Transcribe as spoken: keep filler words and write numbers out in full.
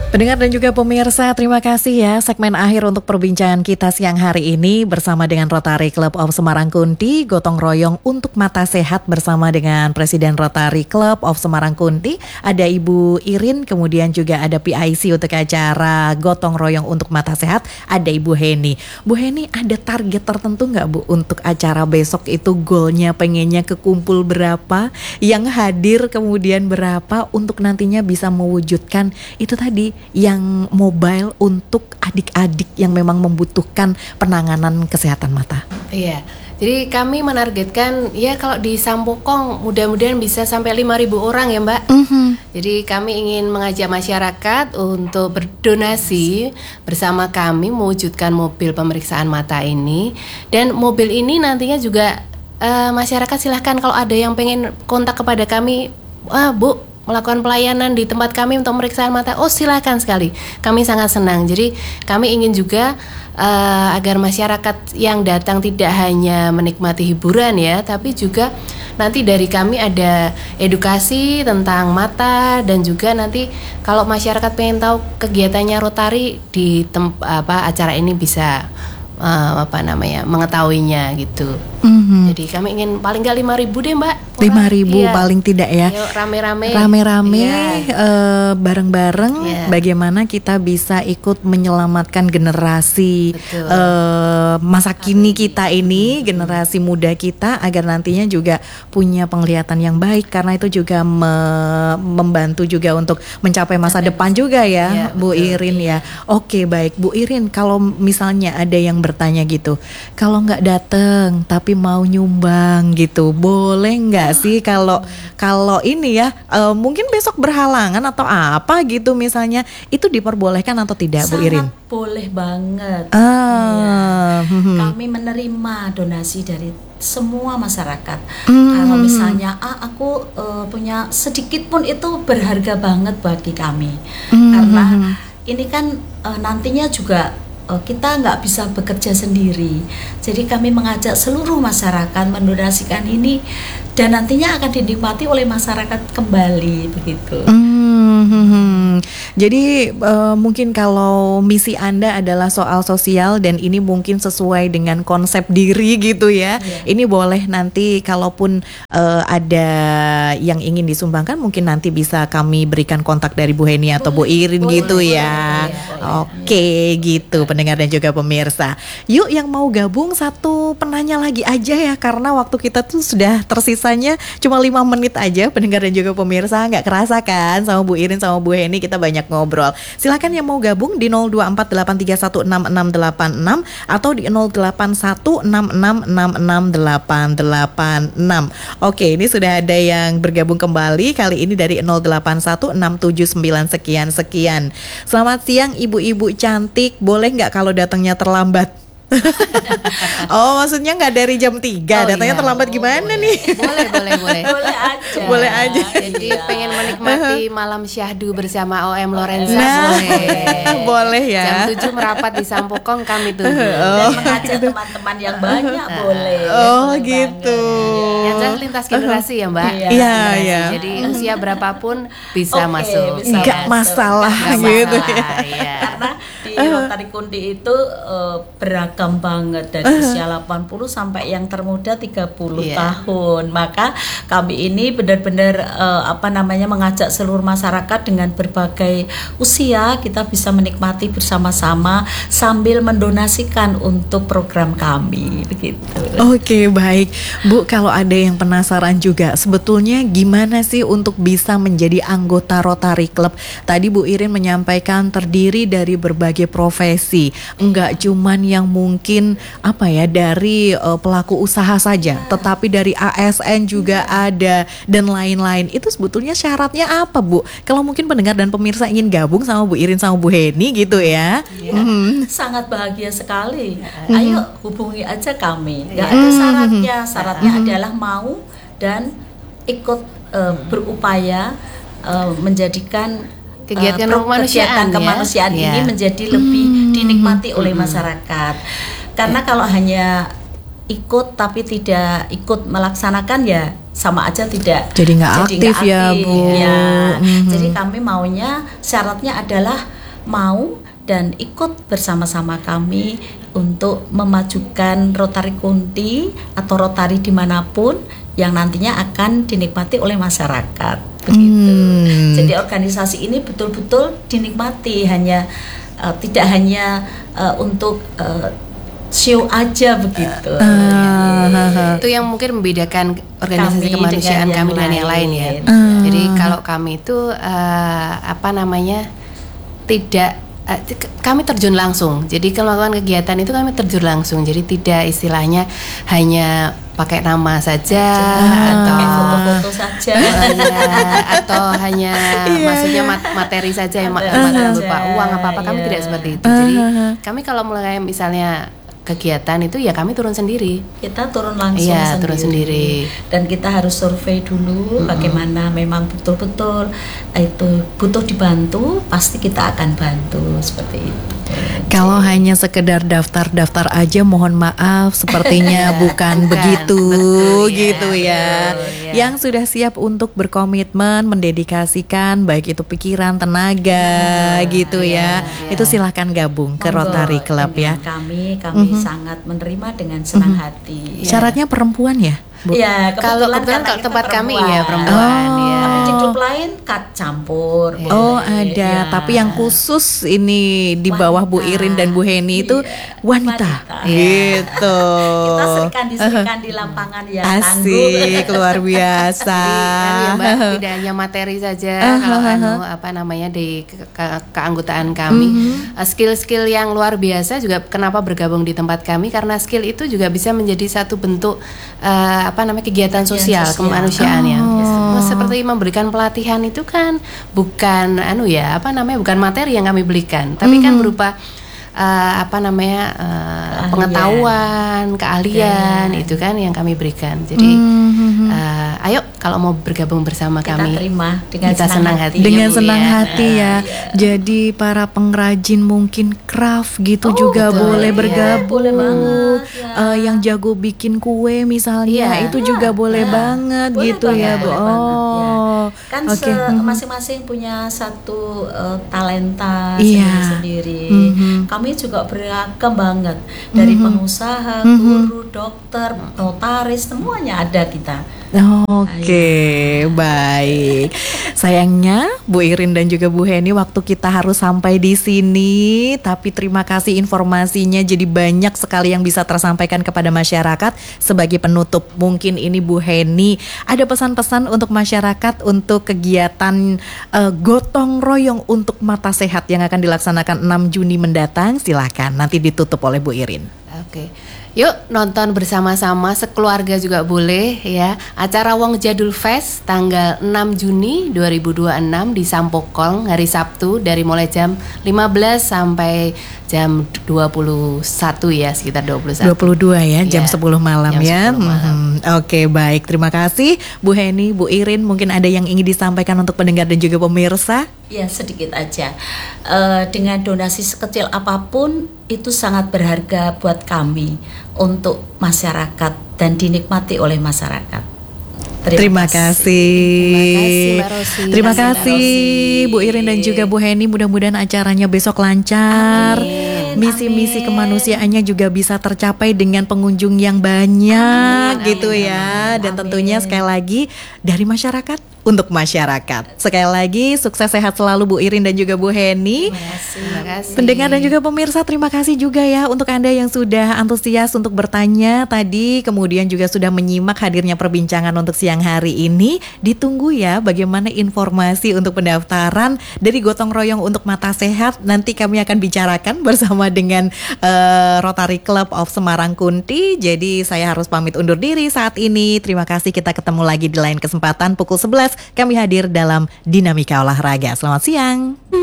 Pendengar dan juga pemirsa, terima kasih ya segmen akhir untuk perbincangan kita siang hari ini bersama dengan Rotary Club of Semarang Kunti, gotong royong untuk mata sehat bersama dengan Presiden Rotary Club of Semarang Kunti, ada Ibu Irin, kemudian juga ada P I C untuk acara gotong royong untuk mata sehat, ada Ibu Heni. Bu Heni, ada target tertentu nggak Bu untuk acara besok itu, goalnya pengennya kekumpul berapa, yang hadir kemudian berapa untuk nantinya bisa mewujudkan itu tadi yang mobile untuk adik-adik yang memang membutuhkan penanganan kesehatan mata. Iya, jadi kami menargetkan ya kalau di Sampokong mudah-mudahan bisa sampai lima ribu orang ya Mbak. Mm-hmm. Jadi kami ingin mengajak masyarakat untuk berdonasi bersama kami mewujudkan mobil pemeriksaan mata ini. Dan mobil ini nantinya juga uh, masyarakat silahkan kalau ada yang pengen kontak kepada kami, ah Bu, melakukan pelayanan di tempat kami untuk pemeriksaan mata, oh silakan sekali, kami sangat senang. Jadi kami ingin juga uh, agar masyarakat yang datang tidak hanya menikmati hiburan ya, tapi juga nanti dari kami ada edukasi tentang mata, dan juga nanti kalau masyarakat pengen tahu kegiatannya Rotary di tem- apa acara ini bisa uh, apa namanya mengetahuinya gitu. Mm-hmm. Jadi kami ingin paling nggak lima ribu deh Mbak. lima ribu iya. Paling tidak ya. Yuk, rame-rame. Rame-rame iya. uh, bareng-bareng iya. Bagaimana kita bisa ikut menyelamatkan generasi uh, masa kini kita ini, generasi muda kita, agar nantinya juga punya penglihatan yang baik, karena itu juga me- membantu juga untuk mencapai masa depan juga ya, iya, Bu betul. Irin ya. Oke, baik Bu Irin, kalau misalnya ada yang bertanya gitu, kalau nggak datang tapi mau nyumbang gitu, boleh nggak sih kalau kalau ini ya uh, mungkin besok berhalangan atau apa gitu misalnya, itu diperbolehkan atau tidak? Sangat Bu Irin? Boleh banget. Ah, ya. hmm. Kami menerima donasi dari semua masyarakat. Hmm. Kalau misalnya ah aku uh, punya sedikit pun itu berharga banget bagi kami. Hmm. Karena ini kan uh, nantinya juga kita nggak bisa bekerja sendiri, jadi kami mengajak seluruh masyarakat mendonasikan ini, dan nantinya akan dinikmati oleh masyarakat kembali begitu. Hmm, jadi uh, mungkin kalau misi Anda adalah soal sosial dan ini mungkin sesuai dengan konsep diri gitu ya, yeah. Ini boleh nanti kalaupun uh, ada yang ingin disumbangkan, mungkin nanti bisa kami berikan kontak dari Bu Heni atau boleh, Bu Irin boleh, gitu boleh, ya. Boleh, boleh, Oke boleh. Gitu pendengar dan juga pemirsa. Yuk yang mau gabung satu penanya lagi aja ya, karena waktu kita tuh sudah tersisanya cuma lima menit aja pendengar dan juga pemirsa. Nggak kerasa kan sama Bu Irin sama Bu Heni kita banyak ngobrol. Silakan yang mau gabung di nol dua empat delapan tiga satu enam enam delapan enam atau di nol delapan satu enam enam enam enam delapan delapan enam. Oke, ini sudah ada yang bergabung kembali, kali ini dari nol delapan satu enam tujuh sembilan sekian sekian. Selamat siang ibu-ibu cantik, boleh nggak kalau datangnya terlambat? Oh, maksudnya nggak dari jam tiga, oh, datangnya iya. terlambat gimana oh, boleh. nih? Boleh, boleh, boleh. Boleh aja. Boleh aja. Jadi iya. pengen menikmati malam syahdu bersama O M Lorenza, nah, boleh. Boleh ya. Jam tujuh merapat di Sampokong kami tunggu. Oh. Dan mengajak teman-teman yang banyak boleh. Oh, boleh gitu. Ya, jangan lintas generasi ya, Mbak. Iya, iya. Jadi usia berapapun bisa okay, masuk. Bisa Enggak masuk. masalah Enggak gitu masalah, ya. Iya. Karena di Rotary Kunti itu uh, beragam banget, dari usia delapan puluh sampai yang termuda tiga puluh yeah. tahun. Maka kami ini benar-benar uh, apa namanya mengajak seluruh masyarakat dengan berbagai usia, kita bisa menikmati bersama-sama sambil mendonasikan untuk program kami begitu. Oke, baik. Bu, kalau ada yang penasaran juga, sebetulnya gimana sih untuk bisa menjadi anggota Rotary Club? Tadi Bu Irin menyampaikan terdiri dari berbagai profesi, enggak cuman yang mungkin apa ya dari uh, pelaku usaha saja, tetapi dari A S N juga ada dan lain-lain. Itu sebetulnya syaratnya apa, Bu? Kalau mungkin pendengar dan pemirsa ingin gabung sama Bu Irin sama Bu Heni gitu ya. Ya, mm-hmm. Sangat bahagia sekali. Mm-hmm. Ayo hubungi aja kami. Gak ada syaratnya. Syaratnya mm-hmm. adalah mau dan ikut uh, berupaya uh, menjadikan kegiatan uh, kemanusiaan, kemanusiaan ya? ini ya. menjadi lebih hmm. dinikmati oleh hmm. masyarakat. Karena kalau hanya ikut tapi tidak ikut melaksanakan ya sama aja tidak jadi nggak aktif, aktif ya Bu ya. Mm-hmm. Jadi kami maunya syaratnya adalah mau dan ikut bersama-sama kami untuk memajukan Rotary Kunti atau Rotary dimanapun yang nantinya akan dinikmati oleh masyarakat begitu. Hmm. Jadi organisasi ini betul-betul dinikmati, hanya uh, tidak hanya uh, untuk uh, show aja begitu. Uh, uh, uh, itu yang mungkin membedakan organisasi kami kemanusiaan dengan kami dengan yang lain ya. Uh. Jadi kalau kami itu uh, apa namanya tidak uh, kami terjun langsung. Jadi kalau melakukan kegiatan itu kami terjun langsung. Jadi tidak istilahnya hanya pakai nama saja ah, atau foto-foto saja ya, atau hanya yeah, maksudnya mat- materi saja yang materi berupa uang apa apa kami yeah. tidak seperti itu. Jadi uh-huh. kami kalau mulai misalnya kegiatan itu ya kami turun sendiri. Kita turun langsung iya, sendiri. turun sendiri. Dan kita harus survei dulu mm-hmm. bagaimana memang betul-betul itu butuh dibantu, pasti kita akan bantu seperti itu. Kalau hanya sekedar daftar-daftar aja, mohon maaf, sepertinya bukan, bukan begitu, betul, gitu ya. Betul, ya. Yang sudah siap untuk berkomitmen, mendedikasikan, baik itu pikiran, tenaga, nah, gitu ya. ya. Itu silahkan gabung ke Monggo, Rotary Club ya. Kami, kami mm-hmm. sangat menerima dengan senang mm-hmm. hati. Syaratnya ya. Perempuan ya? Bu. Ya, kalau kebetulan kalau tempat kami ya perempuan oh. ya. Di grup lain kat campur. Ya. Oh ada, ya. Tapi yang khusus ini di bawah wanita. Bu Irin dan Bu Heni itu ya. wanita. wanita. Gitu. Kita serikan di lapangan ya. Asik, luar biasa. Jadi, ya, Mbak, tidak hanya materi saja kalau anu apa namanya di ke- ke- keanggotaan kami, mm-hmm. skill-skill yang luar biasa juga kenapa bergabung di tempat kami karena skill itu juga bisa menjadi satu bentuk uh, apa namanya kegiatan sosial, sosial. kemanusiaan ya. Oh. Seperti memberikan pelatihan itu kan bukan anu ya, apa namanya bukan materi yang kami belikan, tapi mm-hmm. kan berupa uh, apa namanya uh, pengetahuan, keahlian yeah. itu kan yang kami berikan. Jadi mm-hmm. uh, ayo kalau mau bergabung bersama kita kami terima dengan kita senang hati, hati dengan ya, senang ya. hati ya. Nah, ya. Jadi para pengrajin mungkin craft gitu oh, juga betul, boleh ya. bergabung. Boleh banget. Ya. Uh, yang jago bikin kue misalnya ya. itu juga ya. boleh ya. banget boleh gitu banget, ya, Bu. Oh. Banget, ya. Kan okay. se- masing-masing punya satu uh, talenta yeah. sendiri-sendiri. Mm-hmm. Kami juga beragam banget dari mm-hmm. pengusaha, mm-hmm. guru, dokter, notaris, semuanya ada kita. Oke, okay, baik. Sayangnya Bu Irin dan juga Bu Heni waktu kita harus sampai di sini, tapi terima kasih informasinya jadi banyak sekali yang bisa tersampaikan kepada masyarakat. Sebagai penutup, mungkin ini Bu Heni ada pesan-pesan untuk masyarakat untuk kegiatan uh, gotong royong untuk mata sehat yang akan dilaksanakan enam Juni mendatang. Silakan nanti ditutup oleh Bu Irin. Oke. Okay. Yuk nonton bersama-sama sekeluarga juga boleh ya. Acara Wong Jadul Fest tanggal enam Juni dua ribu dua puluh enam di Sampokong hari Sabtu dari mulai jam lima belas sampai jam dua puluh satu ya, sekitar dua puluh satu. dua puluh dua ya, jam ya, sepuluh malam jam ya. sepuluh malam. Hmm, Oke, baik. Terima kasih Bu Heni, Bu Irin. Mungkin ada yang ingin disampaikan untuk pendengar dan juga pemirsa? Ya, sedikit aja. Uh, dengan donasi sekecil apapun itu sangat berharga buat kami untuk masyarakat dan dinikmati oleh masyarakat. Terima, Terima kasih. kasih. Terima kasih Mbak Rosi. Terima kasih Bu Irin dan juga Bu Heni. Mudah-mudahan acaranya besok lancar. Amin. Misi-misi kemanusiaannya juga bisa tercapai dengan pengunjung yang banyak. Amin. gitu amin, ya. Amin. Dan tentunya sekali lagi dari masyarakat untuk masyarakat. Sekali lagi sukses sehat selalu Bu Irin dan juga Bu Heni. Terima kasih. Terima kasih. Pendengar dan juga pemirsa, terima kasih juga ya untuk Anda yang sudah antusias untuk bertanya tadi, kemudian juga sudah menyimak hadirnya perbincangan untuk siang hari ini. Ditunggu ya bagaimana informasi untuk pendaftaran dari Gotong Royong untuk Mata Sehat. Nanti kami akan bicarakan bersama dengan uh, Rotary Club of Semarang Kunti. Jadi saya harus pamit undur diri saat ini. Terima kasih, kita ketemu lagi di lain kesempatan pukul sebelas. Kami hadir dalam Dinamika Olahraga. Selamat siang.